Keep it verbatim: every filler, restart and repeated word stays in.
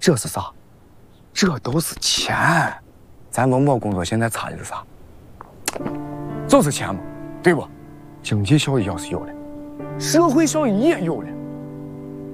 这是啥？这都是钱。咱文保工作现在差的是啥？就是钱嘛，对不？经济效益要是有了，社会效益也有了。